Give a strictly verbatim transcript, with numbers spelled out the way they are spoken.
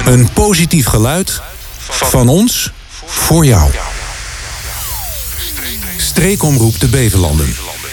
Een positief geluid van ons voor jou. Streekomroep de Beverlanden.